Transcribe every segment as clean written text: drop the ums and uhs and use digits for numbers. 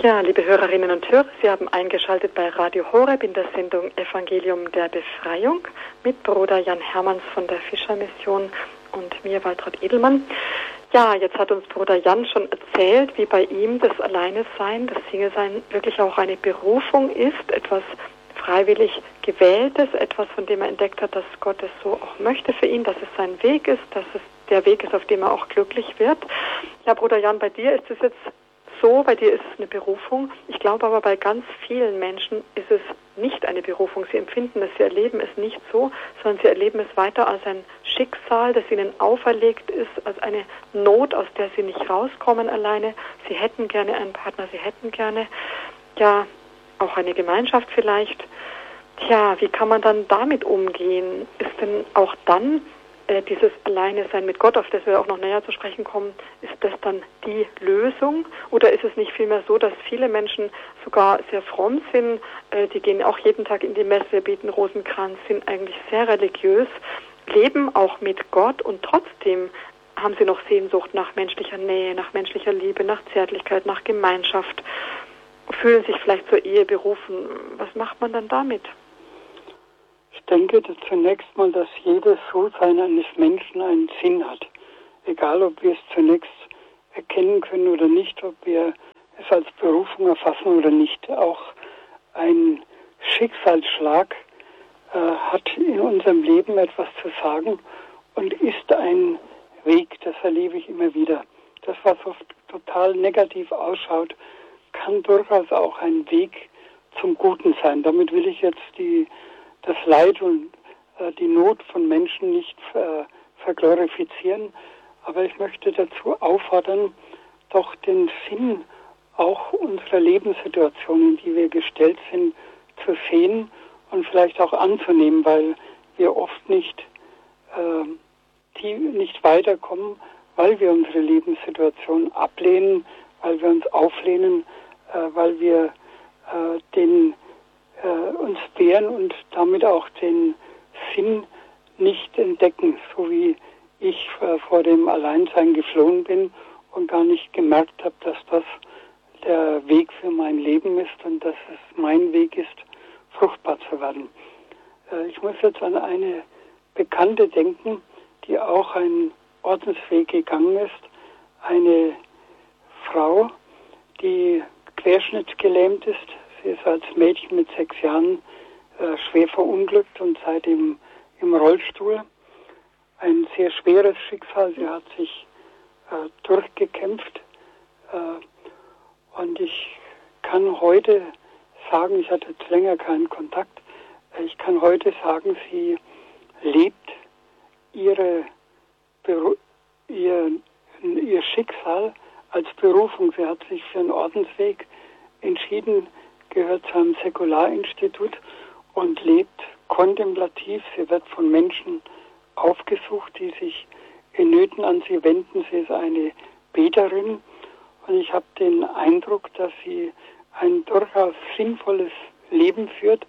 Ja, liebe Hörerinnen und Hörer, Sie haben eingeschaltet bei Radio Horeb in der Sendung Evangelium der Befreiung mit Bruder Jan Hermanns von der Fischermission und mir, Waltraud Edelmann. Ja, jetzt hat uns Bruder Jan schon erzählt, wie bei ihm das Alleinesein, das Single-Sein wirklich auch eine Berufung ist, etwas freiwillig Gewähltes, etwas, von dem er entdeckt hat, dass Gott es so auch möchte für ihn, dass es sein Weg ist, dass es der Weg ist, auf dem er auch glücklich wird. Ja, Bruder Jan, bei dir ist es jetzt so, bei dir ist es eine Berufung. Ich glaube aber, bei ganz vielen Menschen ist es nicht eine Berufung. Sie empfinden es, sie erleben es nicht so, sondern sie erleben es weiter als ein Schicksal, das ihnen auferlegt ist, als eine Not, aus der sie nicht rauskommen alleine. Sie hätten gerne einen Partner, sie hätten gerne, ja, auch eine Gemeinschaft vielleicht. Tja, wie kann man dann damit umgehen? Ist denn auch dann dieses Alleinesein mit Gott, auf das wir auch noch näher zu sprechen kommen, ist das dann die Lösung? Oder ist es nicht vielmehr so, dass viele Menschen sogar sehr fromm sind, die gehen auch jeden Tag in die Messe, beten Rosenkranz, sind eigentlich sehr religiös, leben auch mit Gott und trotzdem haben sie noch Sehnsucht nach menschlicher Nähe, nach menschlicher Liebe, nach Zärtlichkeit, nach Gemeinschaft, fühlen sich vielleicht zur Ehe berufen. Was macht man dann damit? Ich denke zunächst mal, dass jedes So-Sein eines Menschen einen Sinn hat. Egal, ob wir es zunächst erkennen können oder nicht, ob wir es als Berufung erfassen oder nicht. Auch ein Schicksalsschlag hat in unserem Leben etwas zu sagen und ist ein Weg, das erlebe ich immer wieder. Das, was oft total negativ ausschaut, kann durchaus auch ein Weg zum Guten sein. Damit will ich jetzt das Leid und die Not von Menschen nicht verglorifizieren, aber ich möchte dazu auffordern, doch den Sinn auch unserer Lebenssituation, in die wir gestellt sind, zu sehen und vielleicht auch anzunehmen, weil wir oft nicht weiterkommen, weil wir unsere Lebenssituation ablehnen, weil wir uns auflehnen, weil wir uns wehren und damit auch den Sinn nicht entdecken, so wie ich vor dem Alleinsein geflohen bin und gar nicht gemerkt habe, dass das der Weg für mein Leben ist und dass es mein Weg ist, fruchtbar zu werden. Ich muss jetzt an eine Bekannte denken, die auch einen Ordensweg gegangen ist. Eine Frau, die querschnittsgelähmt ist. Sie ist als Mädchen mit 6 Jahren schwer verunglückt und seitdem im Rollstuhl. Ein sehr schweres Schicksal. Sie hat sich durchgekämpft. Und ich kann heute sagen, ich hatte jetzt länger keinen Kontakt, ich kann heute sagen, sie lebt ihr Schicksal als Berufung. Sie hat sich für einen Ordensweg entschieden, gehört zu einem Säkularinstitut und lebt kontemplativ. Sie wird von Menschen aufgesucht, die sich in Nöten an sie wenden. Sie ist eine Beterin und ich habe den Eindruck, dass sie ein durchaus sinnvolles Leben führt.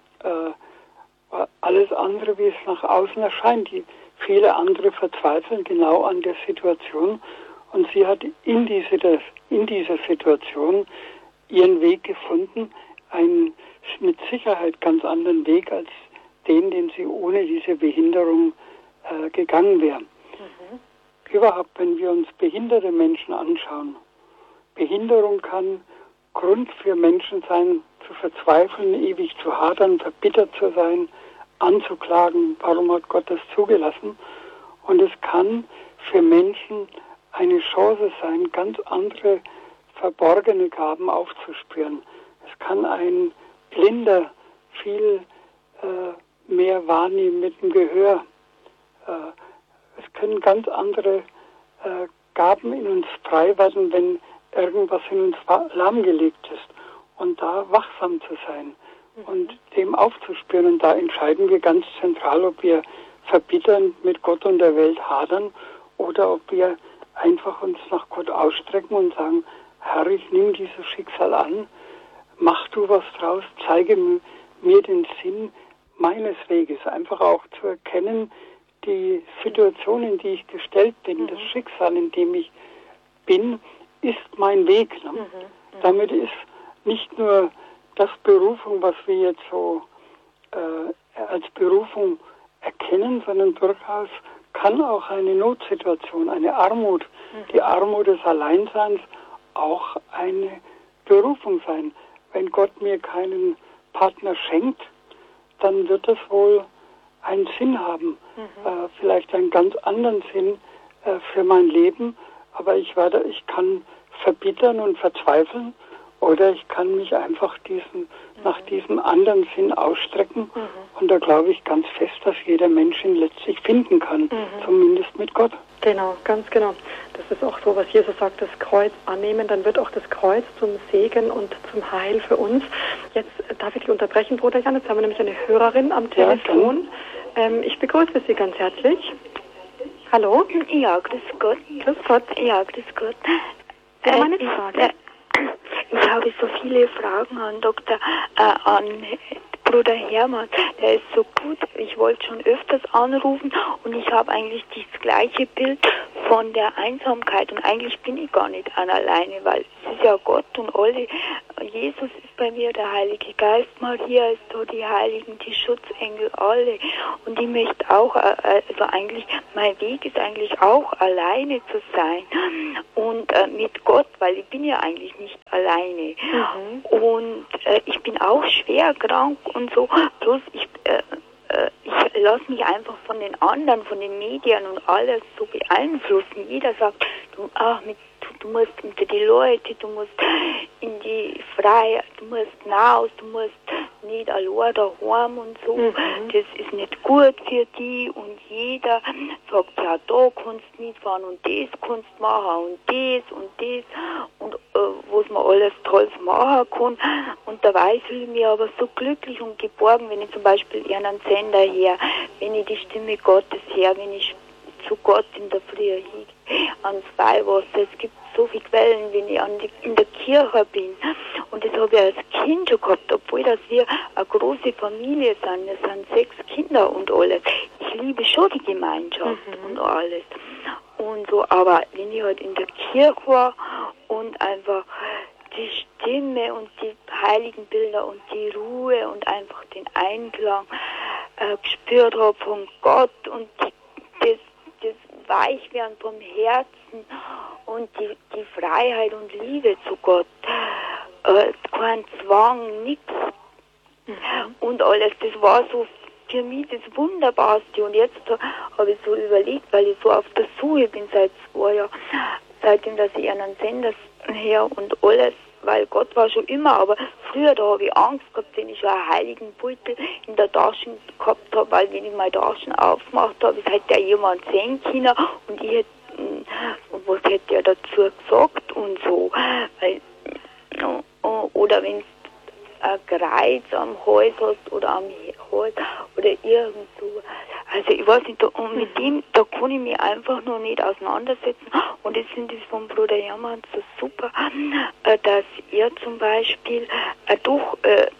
Alles andere, wie es nach außen erscheint. Viele andere verzweifeln genau an der Situation und sie hat in dieser Situation ihren Weg gefunden, einen mit Sicherheit ganz anderen Weg als den sie ohne diese Behinderung gegangen wäre. Überhaupt, wenn wir uns behinderte Menschen anschauen, Behinderung kann Grund für Menschen sein, zu verzweifeln, ewig zu hadern, verbittert zu sein, anzuklagen, warum hat Gott das zugelassen? Und es kann für Menschen eine Chance sein, ganz andere verborgene Gaben aufzuspüren. Es kann ein Blinder viel mehr wahrnehmen mit dem Gehör. Es können ganz andere Gaben in uns frei werden, wenn irgendwas in uns lahmgelegt ist. Und da wachsam zu sein und dem aufzuspüren. Und da entscheiden wir ganz zentral, ob wir verbitternd mit Gott und der Welt hadern oder ob wir einfach uns nach Gott ausstrecken und sagen, Herr, ich nehme dieses Schicksal an, mach du was draus, zeige mir den Sinn meines Weges. Einfach auch zu erkennen, die Situation, in die ich gestellt bin, das Schicksal, in dem ich bin, ist mein Weg. Ne? Damit ist nicht nur das Berufung, was wir jetzt so als Berufung erkennen, sondern durchaus kann auch eine Notsituation, eine Armut, die Armut des Alleinseins auch eine Berufung sein. Wenn Gott mir keinen Partner schenkt, dann wird das wohl einen Sinn haben, vielleicht einen ganz anderen Sinn für mein Leben, aber ich kann verbittern und verzweifeln oder ich kann mich einfach nach diesem anderen Sinn ausstrecken und da glaube ich ganz fest, dass jeder Mensch ihn letztlich finden kann, zumindest mit Gott. Genau, ganz genau. Das ist auch so, was Jesus sagt, das Kreuz annehmen, dann wird auch das Kreuz zum Segen und zum Heil für uns. Jetzt darf ich dich unterbrechen, Bruder Jan, jetzt haben wir nämlich eine Hörerin am Telefon. Ich begrüße Sie ganz herzlich. Hallo? Ja, grüß Gott. Grüß Gott. Ja, grüß Gott. Meine Frage. Ich habe so viele Fragen an an Bruder Hermann. Der ist so gut. Ich wollte schon öfters anrufen und ich habe eigentlich das gleiche Bild von der Einsamkeit und eigentlich bin ich gar nicht alleine, weil es ist ja Gott und alle. Jesus ist bei mir, der Heilige Geist, Maria ist da, die Heiligen, die Schutzengel, alle. Und ich möchte auch, also eigentlich, mein Weg ist eigentlich auch alleine zu sein und mit Gott, weil ich bin ja eigentlich nicht alleine. Und ich bin auch schwer krank und so, bloß ich lasse mich einfach von den anderen, von den Medien und alles so beeinflussen. Jeder sagt, du musst unter die Leute, du musst in die Freiheit, du musst raus, du musst nicht allein daheim und so. Das ist nicht gut für die und jeder sagt, ja, da kannst du mitfahren und das kannst du machen und das und was man alles Tolles machen kann. Und dabei fühle ich mich aber so glücklich und geborgen, wenn ich zum Beispiel einen Sender her, wenn ich die Stimme Gottes her, wenn ich zu Gott in der Früh ans Weihwasser. Es gibt so viele Quellen, wenn ich in der Kirche bin. Und das habe ich als Kind schon gehabt, obwohl dass wir eine große Familie sind. Wir sind 6 Kinder und alles. Ich liebe schon die Gemeinschaft und alles. Und so, aber wenn ich halt in der Kirche war und einfach die Stimme und die heiligen Bilder und die Ruhe und einfach den Einklang gespürt habe von Gott und das Weichwerden vom Herzen und die Freiheit und Liebe zu Gott. Kein Zwang, nichts. Und alles, das war so für mich das Wunderbarste. Und jetzt habe ich so überlegt, weil ich so auf der Suche bin seit 2 Jahren, seitdem, dass ich einen Sender her und alles, weil Gott war schon immer, aber früher, da habe ich Angst gehabt, wenn ich schon einen heiligen Beutel in der Tasche gehabt habe, weil wenn ich meine Taschen aufgemacht habe, es hätte ja jemand sehen können und ich hätte, und was hätte er dazu gesagt und so, weil, oder wenn es ein Kreuz am Hals hast oder am Hals oder irgend so. Also ich weiß nicht, und mit dem, da kann ich mich einfach noch nicht auseinandersetzen. Und ich finde es vom Bruder Hermann so super, dass er zum Beispiel doch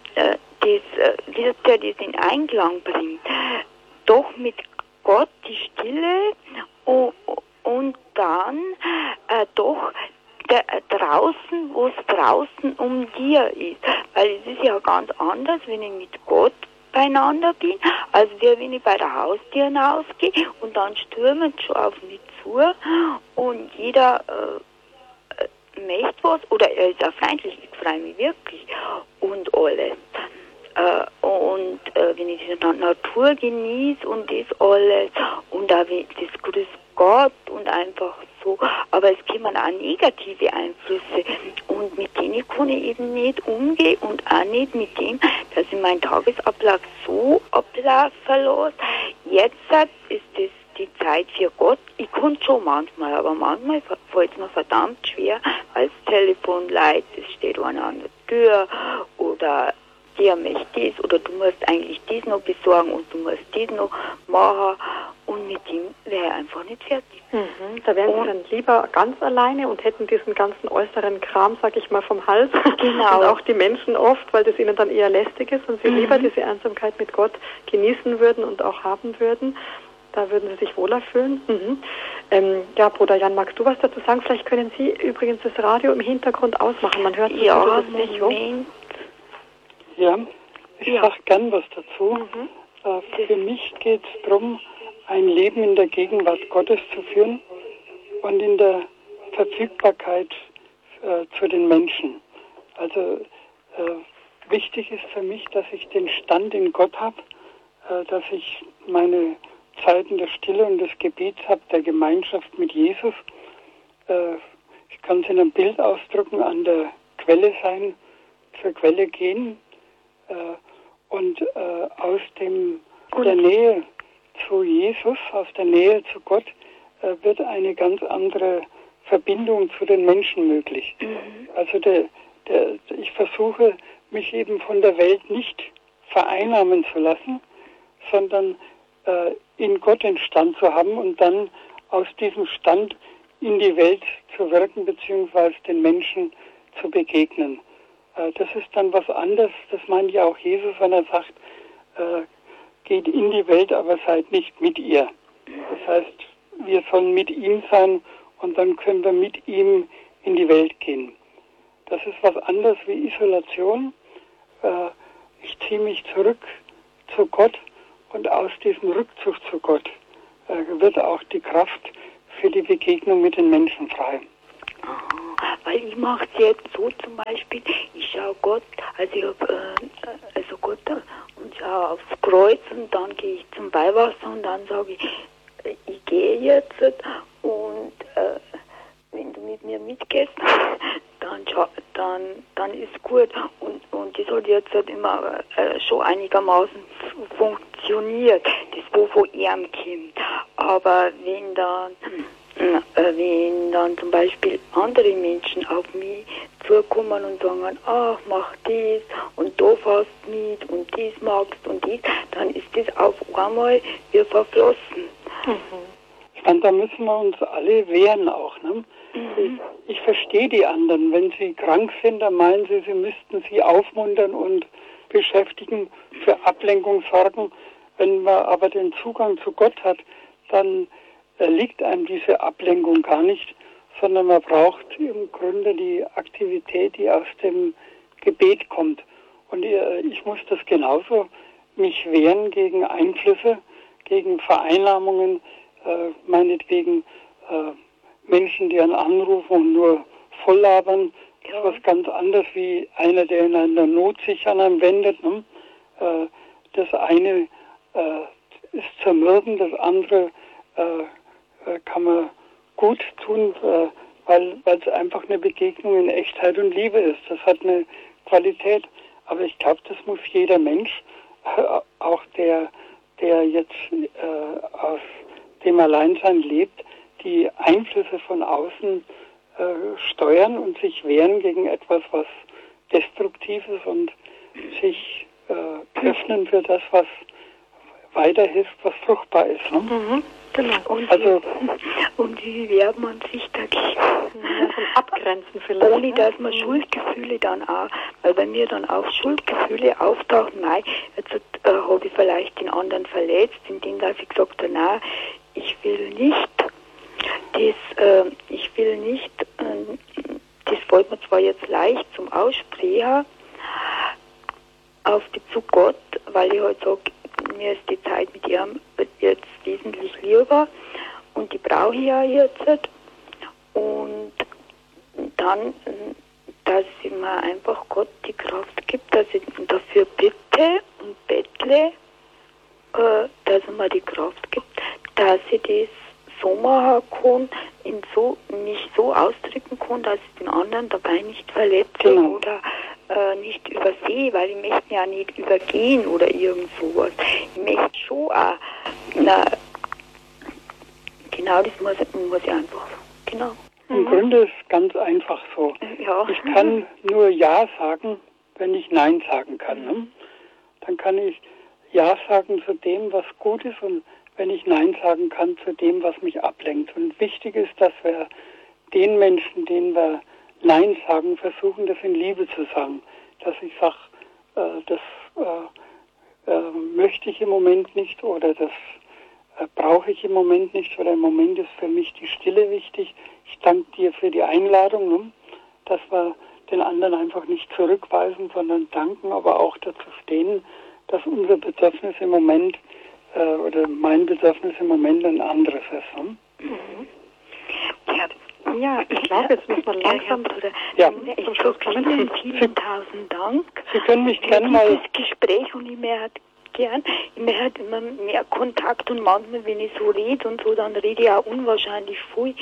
das in Einklang bringt. Doch mit Gott die Stille und dann doch draußen, wo es draußen um dir ist. Weil es ist ja ganz anders, wenn ich mit Gott beieinander bin, als wenn ich bei der Haustür hinausgehe und dann stürmen schon auf mich zu und jeder möchte was oder er ist auch freundlich, ich freue mich wirklich und alles. Und wenn ich die Natur genieße und das alles und auch das Grüß Gott und einfach so, aber es kommen auch negative Einflüsse und mit denen kann ich eben nicht umgehen und auch nicht mit dem, dass ich meinen Tagesablauf so ablaufen lasse. Jetzt ist das die Zeit für Gott. Ich kann schon manchmal, aber manchmal fällt es mir verdammt schwer, weil das Telefon leidet, es steht einer an der Tür oder der möchte das oder du musst eigentlich das noch besorgen und du musst das noch machen und mit dem wäre ich einfach nicht fertig. Da wären Sie dann lieber ganz alleine und hätten diesen ganzen äußeren Kram, sag ich mal, vom Hals. Genau. Und auch die Menschen oft, weil das ihnen dann eher lästig ist und sie lieber diese Einsamkeit mit Gott genießen würden und auch haben würden. Da würden Sie sich wohler fühlen. Ja, Bruder Jan, magst du was dazu sagen? Vielleicht können Sie übrigens das Radio im Hintergrund ausmachen. Man hört so das Echo. Ja, ich sage gern was dazu. Für mich geht es darum, ein Leben in der Gegenwart Gottes zu führen und in der Verfügbarkeit zu den Menschen. Also wichtig ist für mich, dass ich den Stand in Gott habe, dass ich meine Zeiten der Stille und des Gebets habe, der Gemeinschaft mit Jesus. Ich kann es in einem Bild ausdrücken, an der Quelle sein, zur Quelle gehen und aus der Nähe zu Jesus, aus der Nähe zu Gott, wird eine ganz andere Verbindung zu den Menschen möglich. Also ich versuche, mich eben von der Welt nicht vereinnahmen zu lassen, sondern in Gott den Stand zu haben und dann aus diesem Stand in die Welt zu wirken, beziehungsweise den Menschen zu begegnen. Das ist dann was anderes, das meint ja auch Jesus, wenn er sagt, geht in die Welt, aber seid nicht mit ihr. Das heißt, wir sollen mit ihm sein und dann können wir mit ihm in die Welt gehen. Das ist was anderes wie Isolation. Ich ziehe mich zurück zu Gott und aus diesem Rückzug zu Gott wird auch die Kraft für die Begegnung mit den Menschen frei. Weil ich mache es jetzt so zum Beispiel, ich schaue Gott, also ich habe Gott und schaue aufs Kreuz und dann gehe ich zum Weihwasser und dann sage ich gehe jetzt und wenn du mit mir mitgehst, dann ist gut und das hat jetzt halt immer schon einigermaßen funktioniert, das wo er kommt. Aber wenn dann zum Beispiel andere Menschen auf mich zukommen und sagen, ach, mach das und da fährst mit und das magst und das, dann ist das auf einmal wie verflossen. Ich meine, da müssen wir uns alle wehren auch. Ne? Ich verstehe die anderen. Wenn sie krank sind, dann meinen sie, sie müssten sie aufmuntern und beschäftigen, für Ablenkung sorgen. Wenn man aber den Zugang zu Gott hat, dann liegt einem diese Ablenkung gar nicht, sondern man braucht im Grunde die Aktivität, die aus dem Gebet kommt. Und ich muss das genauso mich wehren gegen Einflüsse, gegen Vereinnahmungen, meinetwegen Menschen, die einen anrufen und nur voll labern, ist was ganz anderes wie einer, der in einer Not sich an einem wendet. Ne? Das eine ist zermürben, das andere kann man gut tun, weil es einfach eine Begegnung in Echtheit und Liebe ist. Das hat eine Qualität. Aber ich glaube, das muss jeder Mensch, auch der jetzt aus dem Alleinsein lebt, die Einflüsse von außen steuern und sich wehren gegen etwas, was destruktiv ist und sich öffnen für das, was weiterhilft, was fruchtbar ist. Ne? Genau. Und wie wehrt man sich dagegen? Abgrenzen vielleicht. Ohne dass man Schuldgefühle dann auch, weil bei mir dann auch Schuldgefühle auftauchen, nein, jetzt habe ich vielleicht den anderen verletzt, indem dass ich gesagt habe, nein, ich will nicht, das fällt mir zwar jetzt leicht zum Aussprechen, auf Bezug Gott, weil ich halt sage, mir ist die Zeit mit ihm jetzt wesentlich lieber und die brauche ich ja jetzt. Und dann, dass ich mir einfach Gott die Kraft gibt, dass ich dafür bitte und bettle, dass er mir die Kraft gibt, dass ich das so machen kann, mich so ausdrücken kann, dass ich den anderen dabei nicht verletze oder nicht übersehe, weil ich möchte ja nicht übergehen oder irgend sowas. Ich möchte schon auch, genau, das muss ich einfach, genau. Im Grunde ist es ganz einfach so. Ja. Ich kann nur Ja sagen, wenn ich Nein sagen kann. Ne? Dann kann ich Ja sagen zu dem, was gut ist und wenn ich Nein sagen kann zu dem, was mich ablenkt. Und wichtig ist, dass wir den Menschen, denen wir Nein sagen, versuchen, das in Liebe zu sagen. Dass ich sage, das möchte ich im Moment nicht oder das brauche ich im Moment nicht, oder im Moment ist für mich die Stille wichtig. Ich danke dir für die Einladung, ne? Dass wir den anderen einfach nicht zurückweisen, sondern danken, aber auch dazu stehen, dass unser Bedürfnis im Moment oder mein Bedürfnis im Moment ein anderes ist. Ne? Mhm. Ja, ich glaube, jetzt muss man langsam zum Schluss kommen. Vielen tausend Dank. Sie können mich gerne mal dieses Gespräch, und ich möchte immer mehr Kontakt, und manchmal, wenn ich so rede und so, dann rede ich auch unwahrscheinlich viel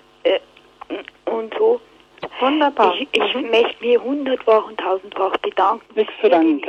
und so. Wunderbar. Ich möchte mich 100-fach und 1000-fach bedanken. Nichts zu danken,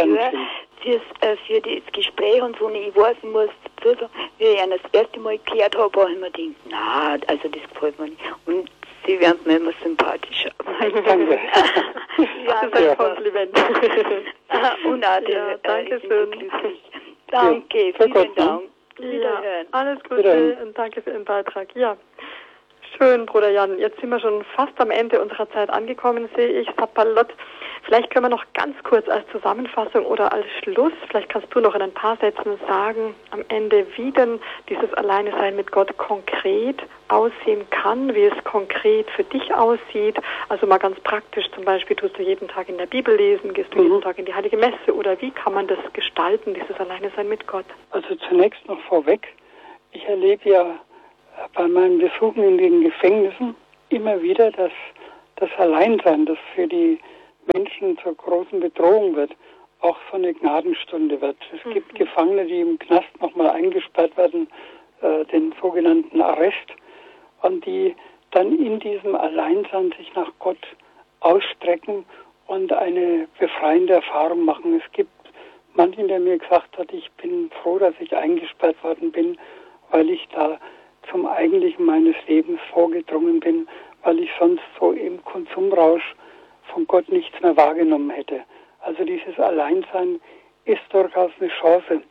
für das Gespräch und so. Und ich weiß, ich muss dazu sagen, wie ich ihn das erste Mal gehört habe, habe ich mir gedacht, na, also das gefällt mir nicht. Und Sie werden mir immer sympathischer. Danke. Das ist ein Kompliment. Und auch danke schön. Danke, vielen Dank. Ja, alles Gute und danke für Ihren Beitrag. Ja, schön, Bruder Jan. Jetzt sind wir schon fast am Ende unserer Zeit angekommen, sehe ich. Sapalot. Vielleicht können wir noch ganz kurz als Zusammenfassung oder als Schluss, vielleicht kannst du noch in ein paar Sätzen sagen, am Ende, wie denn dieses Alleinesein mit Gott konkret aussehen kann, wie es konkret für dich aussieht. Also mal ganz praktisch, zum Beispiel tust du jeden Tag in der Bibel lesen, gehst du jeden Tag in die Heilige Messe, oder wie kann man das gestalten, dieses Alleinesein mit Gott? Also zunächst noch vorweg, ich erlebe ja bei meinen Besuchen in den Gefängnissen immer wieder, dass das Alleinsein, das für die Menschen zur großen Bedrohung wird, auch so eine Gnadenstunde wird. Es gibt Gefangene, die im Knast nochmal eingesperrt werden, den sogenannten Arrest, und die dann in diesem Alleinsein sich nach Gott ausstrecken und eine befreiende Erfahrung machen. Es gibt manchen, der mir gesagt hat, ich bin froh, dass ich eingesperrt worden bin, weil ich da zum Eigentlichen meines Lebens vorgedrungen bin, weil ich sonst so im Konsumrausch von Gott nichts mehr wahrgenommen hätte. Also dieses Alleinsein ist durchaus eine Chance.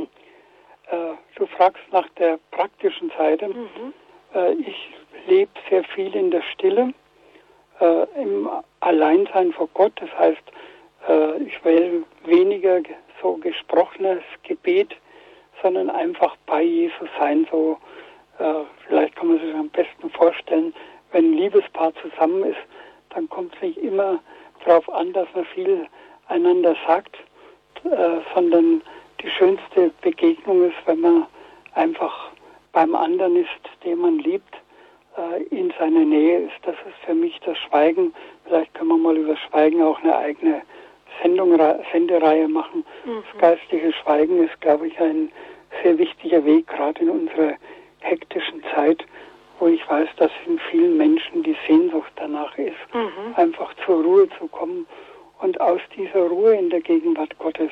Du fragst nach der praktischen Seite. Ich lebe sehr viel in der Stille, im Alleinsein vor Gott. Das heißt, ich wähle weniger so gesprochenes Gebet, sondern einfach bei Jesus sein. So, vielleicht kann man sich am besten vorstellen, wenn ein Liebespaar zusammen ist, dann kommt es nicht immer darauf an, dass man viel einander sagt, sondern die schönste Begegnung ist, wenn man einfach beim anderen ist, den man liebt, in seiner Nähe ist. Das ist für mich das Schweigen. Vielleicht können wir mal über Schweigen auch eine eigene Sendereihe machen. Das geistliche Schweigen ist, glaube ich, ein sehr wichtiger Weg, gerade in unserer hektischen Zeit, wo ich weiß, dass in vielen Menschen die Sehnsucht danach ist, einfach zur Ruhe zu kommen. Und aus dieser Ruhe in der Gegenwart Gottes,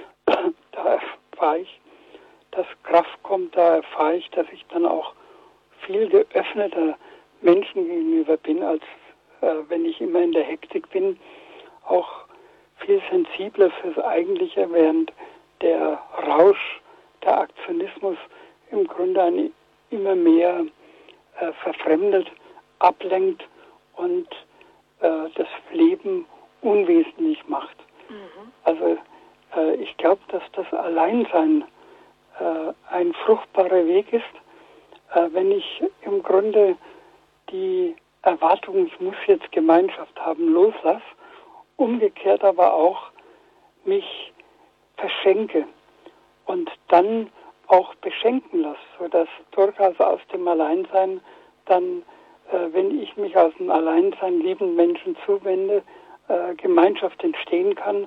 da erfahre ich, dass Kraft kommt, da erfahre ich, dass ich dann auch viel geöffneter Menschen gegenüber bin, als wenn ich immer in der Hektik bin, auch viel sensibler fürs Eigentliche, während der Rausch, der Aktionismus im Grunde immer mehr verfremdet, ablenkt und das Leben unwesentlich macht. Also ich glaube, dass das Alleinsein ein fruchtbarer Weg ist, wenn ich im Grunde die Erwartung, ich muss jetzt Gemeinschaft haben, loslasse, umgekehrt aber auch mich verschenke und dann auch beschenken lasse, sodass durchaus aus dem Alleinsein dann, wenn ich mich aus dem Alleinsein liebenden Menschen zuwende, Gemeinschaft entstehen kann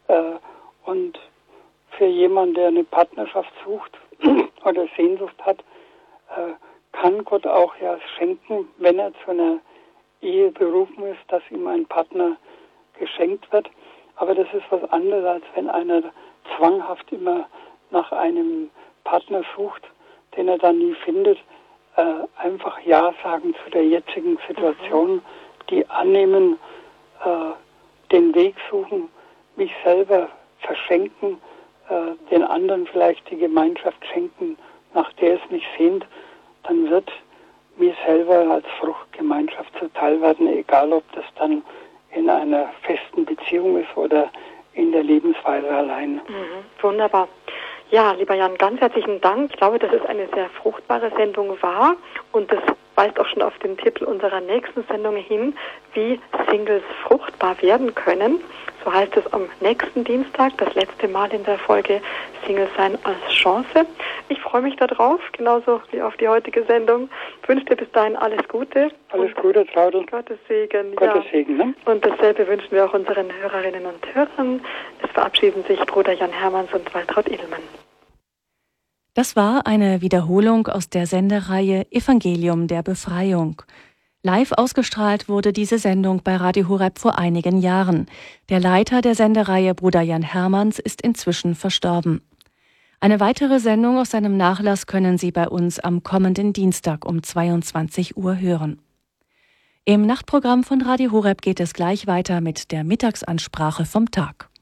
und für jemanden, der eine Partnerschaft sucht oder Sehnsucht hat, kann Gott auch ja schenken, wenn er zu einer Ehe berufen ist, dass ihm ein Partner geschenkt wird. Aber das ist was anderes, als wenn einer zwanghaft immer nach einem Partner sucht, den er dann nie findet. Einfach Ja sagen zu der jetzigen Situation, die annehmen, den Weg suchen, mich selber verschenken, den anderen vielleicht die Gemeinschaft schenken, nach der es mich sehnt, dann wird mir selber als Frucht Gemeinschaft zuteil werden, egal ob das dann in einer festen Beziehung ist oder in der Lebensweise allein. Wunderbar. Ja, lieber Jan, ganz herzlichen Dank. Ich glaube, dass es eine sehr fruchtbare Sendung war und das weist auch schon auf den Titel unserer nächsten Sendung hin, wie Singles fruchtbar werden können. So heißt es am nächsten Dienstag, das letzte Mal in der Folge Single sein als Chance. Ich freue mich darauf, genauso wie auf die heutige Sendung. Ich wünsche dir bis dahin alles Gute. Alles Gute, Traudl. Gottes Segen. Gottes Segen, ne? Und dasselbe wünschen wir auch unseren Hörerinnen und Hörern. Es verabschieden sich Bruder Jan Hermanns und Waltraud Edelmann. Das war eine Wiederholung aus der Sendereihe Evangelium der Befreiung. Live ausgestrahlt wurde diese Sendung bei Radio Horeb vor einigen Jahren. Der Leiter der Sendereihe, Bruder Jan Hermanns, ist inzwischen verstorben. Eine weitere Sendung aus seinem Nachlass können Sie bei uns am kommenden Dienstag um 22 Uhr hören. Im Nachtprogramm von Radio Horeb geht es gleich weiter mit der Mittagsansprache vom Tag.